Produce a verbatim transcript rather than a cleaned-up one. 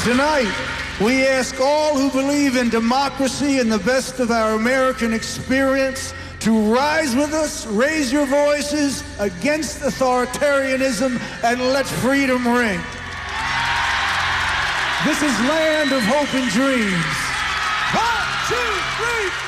Tonight, we ask all who believe in democracy and the best of our American experience to rise with us, raise your voices against authoritarianism, and let freedom ring. This is Land of Hope and Dreams. One, two, three,